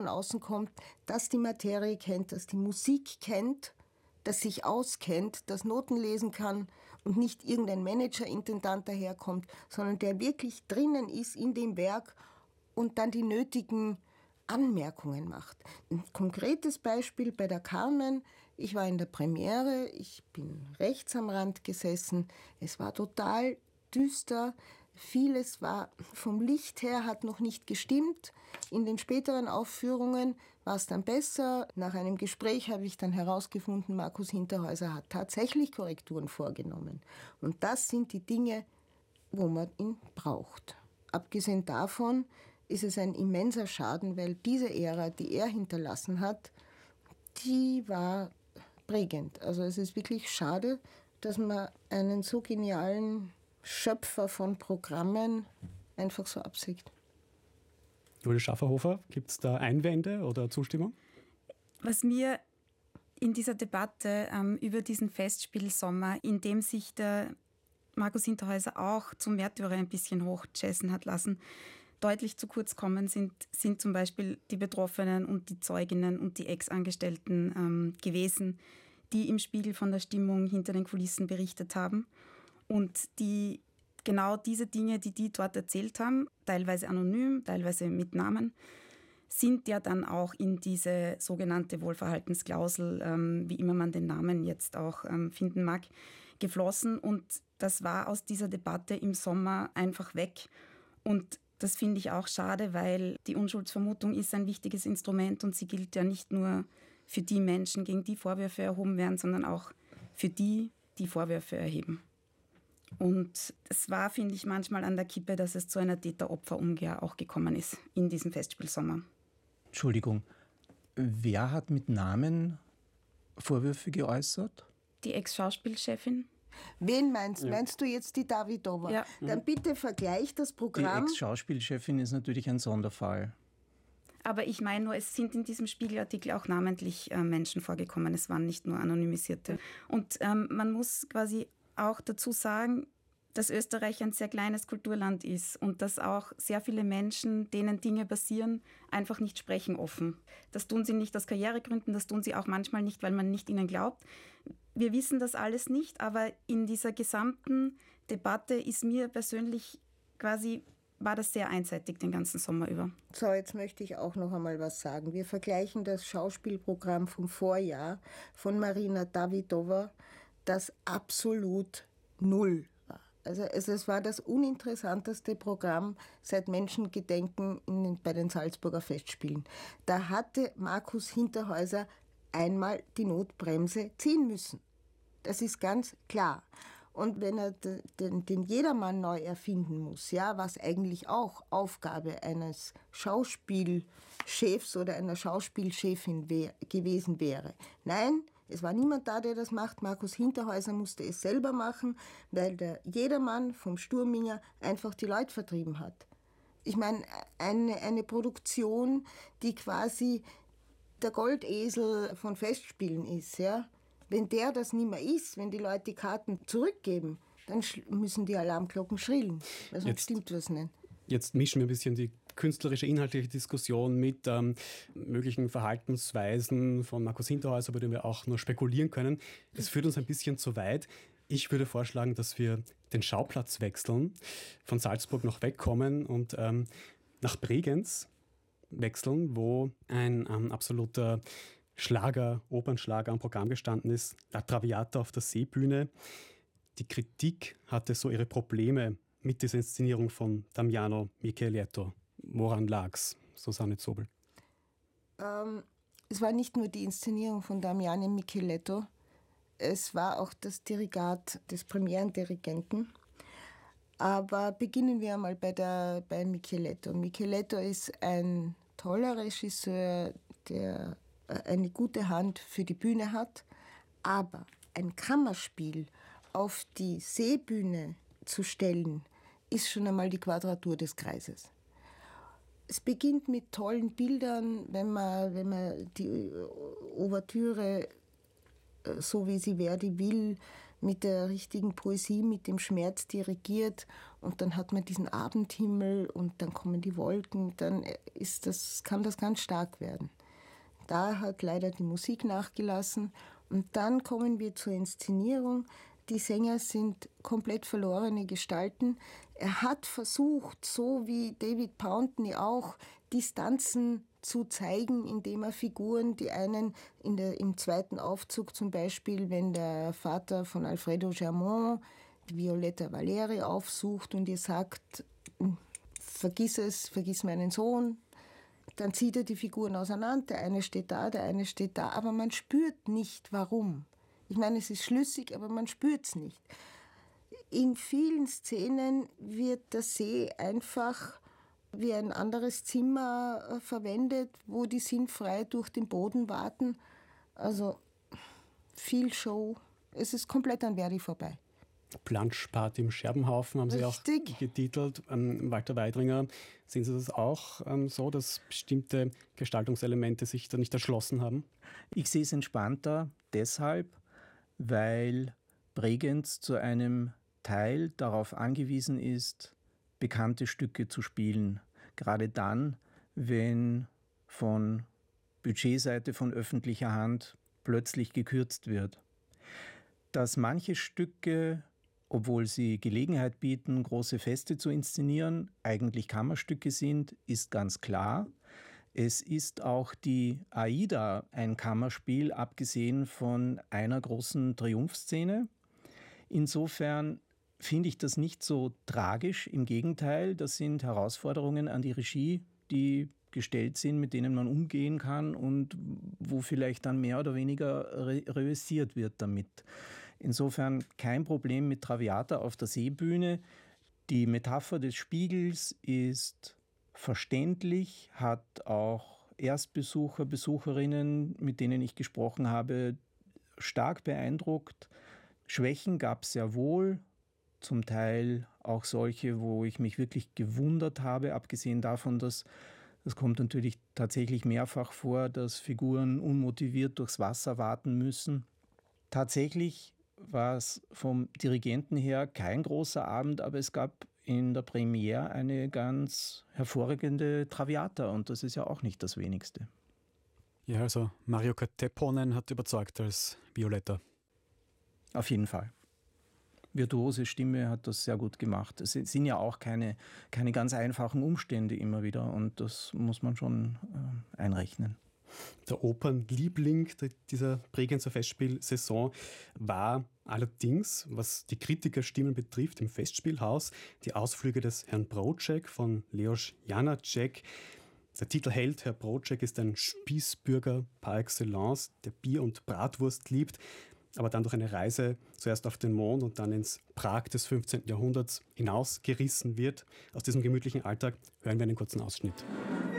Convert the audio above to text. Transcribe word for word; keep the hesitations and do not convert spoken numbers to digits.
von außen kommt, das die Materie kennt, das die Musik kennt, das sich auskennt, das Noten lesen kann und nicht irgendein Manager-Intendant daherkommt, sondern der wirklich drinnen ist in dem Werk und dann die nötigen Anmerkungen macht. Ein konkretes Beispiel bei der Carmen. Ich war in der Premiere, ich bin rechts am Rand gesessen. Es war total düster. Vieles war vom Licht her, hat noch nicht gestimmt. In den späteren Aufführungen war es dann besser. Nach einem Gespräch habe ich dann herausgefunden, Markus Hinterhäuser hat tatsächlich Korrekturen vorgenommen. Und das sind die Dinge, wo man ihn braucht. Abgesehen davon ist es ein immenser Schaden, weil diese Ära, die er hinterlassen hat, die war prägend. Also es ist wirklich schade, dass man einen so genialen Schöpfer von Programmen einfach so absägt. Julia Schafferhofer, gibt es da Einwände oder Zustimmung? Was mir in dieser Debatte ähm, über diesen Festspielsommer, in dem sich der Markus Hinterhäuser auch zum Märtyrer ein bisschen hochjazzen hat lassen, deutlich zu kurz kommen, sind, sind zum Beispiel die Betroffenen und die Zeuginnen und die Ex-Angestellten ähm, gewesen, die im Spiegel von der Stimmung hinter den Kulissen berichtet haben. Und die genau diese Dinge, die die dort erzählt haben, teilweise anonym, teilweise mit Namen, sind ja dann auch in diese sogenannte Wohlverhaltensklausel, ähm, wie immer man den Namen jetzt auch ähm, finden mag, geflossen. Und das war aus dieser Debatte im Sommer einfach weg. Und das finde ich auch schade, weil die Unschuldsvermutung ist ein wichtiges Instrument und sie gilt ja nicht nur für die Menschen, gegen die Vorwürfe erhoben werden, sondern auch für die, die Vorwürfe erheben. Und es war, finde ich, manchmal an der Kippe, dass es zu einer Täter-Opfer-Umkehr auch gekommen ist in diesem Festspielsommer. Entschuldigung, wer hat mit Namen Vorwürfe geäußert? Die Ex-Schauspielchefin. Wen meinst du? Ja. Meinst du jetzt die Davidova? Ja. Dann bitte vergleich das Programm. Die Ex-Schauspielchefin ist natürlich ein Sonderfall. Aber ich meine nur, es sind in diesem Spiegelartikel auch namentlich äh, Menschen vorgekommen. Es waren nicht nur anonymisierte. Und ähm, man muss quasi auch dazu sagen, dass Österreich ein sehr kleines Kulturland ist und dass auch sehr viele Menschen, denen Dinge passieren, einfach nicht sprechen offen. Das tun sie nicht aus Karrieregründen, das tun sie auch manchmal nicht, weil man nicht ihnen glaubt. Wir wissen das alles nicht, aber in dieser gesamten Debatte ist mir persönlich quasi, war das sehr einseitig den ganzen Sommer über. So, jetzt möchte ich auch noch einmal was sagen. Wir vergleichen das Schauspielprogramm vom Vorjahr von Marina Davidova, das absolut null war. Also es war das uninteressanteste Programm seit Menschengedenken in den, bei den Salzburger Festspielen. Da hatte Markus Hinterhäuser einmal die Notbremse ziehen müssen. Das ist ganz klar. Und wenn er den, den Jedermann neu erfinden muss, ja, was eigentlich auch Aufgabe eines Schauspielchefs oder einer Schauspielchefin wär, gewesen wäre. Nein, es war niemand da, der das macht. Markus Hinterhäuser musste es selber machen, weil der Jedermann vom Sturminger einfach die Leute vertrieben hat. Ich meine, eine, eine Produktion, die quasi der Goldesel von Festspielen ist, ja. Wenn der das nicht mehr ist, wenn die Leute die Karten zurückgeben, dann müssen die Alarmglocken schrillen, weil sonst jetzt stimmt was nicht. Jetzt mischen wir ein bisschen die künstlerische, inhaltliche Diskussion mit ähm, möglichen Verhaltensweisen von Markus Hinterhäuser, über den wir auch nur spekulieren können. Es führt uns ein bisschen zu weit. Ich würde vorschlagen, dass wir den Schauplatz wechseln, von Salzburg noch wegkommen und ähm, nach Bregenz wechseln, wo ein ähm, absoluter Schlager, Opernschlager am Programm gestanden ist, La Traviata auf der Seebühne. Die Kritik hatte so ihre Probleme mit dieser Inszenierung von Damiano Micheletto. Woran lag's, Susanne Zobel? Ähm, es war nicht nur die Inszenierung von Damiano Micheletto, es war auch das Dirigat des Premierendirigenten. Aber beginnen wir einmal bei, der, bei Micheletto. Micheletto ist ein toller Regisseur, der eine gute Hand für die Bühne hat, aber ein Kammerspiel auf die Seebühne zu stellen, ist schon einmal die Quadratur des Kreises. Es beginnt mit tollen Bildern, wenn man, wenn man die Ouvertüre, so wie sie Verdi will, mit der richtigen Poesie, mit dem Schmerz dirigiert und dann hat man diesen Abendhimmel und dann kommen die Wolken, dann ist das, kann das ganz stark werden. Da hat leider die Musik nachgelassen und dann kommen wir zur Inszenierung. Die Sänger sind komplett verlorene Gestalten. Er hat versucht, so wie David Pountney auch, Distanzen zu zeigen, indem er Figuren, die einen in der, im zweiten Aufzug zum Beispiel, wenn der Vater von Alfredo Germont Violetta Valeri aufsucht und ihr sagt, vergiss es, vergiss meinen Sohn, dann zieht er die Figuren auseinander. Der eine steht da, der eine steht da, aber man spürt nicht, warum. Ich meine, es ist schlüssig, aber man spürt es nicht. In vielen Szenen wird der See einfach wie ein anderes Zimmer verwendet, wo die sinnfrei durch den Boden warten. Also viel Show. Es ist komplett an Verdi vorbei. Planschparty im Scherbenhaufen haben Sie Richtig. auch getitelt. Ähm, Walter Weidringer, sehen Sie das auch ähm, so, dass bestimmte Gestaltungselemente sich da nicht erschlossen haben? Ich sehe es entspannter deshalb, weil Bregenz zu einem Teil darauf angewiesen ist, bekannte Stücke zu spielen. Gerade dann, wenn von Budgetseite von öffentlicher Hand plötzlich gekürzt wird. Dass manche Stücke, obwohl sie Gelegenheit bieten, große Feste zu inszenieren, eigentlich Kammerstücke sind, ist ganz klar. Es ist auch die Aida ein Kammerspiel, abgesehen von einer großen Triumphszene. Insofern finde ich das nicht so tragisch. Im Gegenteil, das sind Herausforderungen an die Regie, die gestellt sind, mit denen man umgehen kann und wo vielleicht dann mehr oder weniger re- reüssiert wird damit. Insofern kein Problem mit Traviata auf der Seebühne. Die Metapher des Spiegels ist verständlich, hat auch Erstbesucher, Besucherinnen, mit denen ich gesprochen habe, stark beeindruckt. Schwächen gab es sehr wohl, zum Teil auch solche, wo ich mich wirklich gewundert habe, abgesehen davon, dass das kommt natürlich tatsächlich mehrfach vor, dass Figuren unmotiviert durchs Wasser warten müssen. Tatsächlich war es vom Dirigenten her kein großer Abend, aber es gab in der Premiere eine ganz hervorragende Traviata und das ist ja auch nicht das Wenigste. Ja, also Marjukka Tepponen hat überzeugt als Violetta. Auf jeden Fall. Virtuose Stimme hat das sehr gut gemacht. Es sind ja auch keine, keine ganz einfachen Umstände immer wieder und das muss man schon äh, einrechnen. Der Opernliebling dieser Bregenzer Festspielsaison war allerdings, was die Kritikerstimmen betrifft, im Festspielhaus die Ausflüge des Herrn Broček von Leos Janáček. Der Titelheld, Herr Broček, ist ein Spießbürger par excellence, der Bier und Bratwurst liebt, aber dann durch eine Reise zuerst auf den Mond und dann ins Prag des fünfzehnten Jahrhunderts hinausgerissen wird. Aus diesem gemütlichen Alltag hören wir einen kurzen Ausschnitt.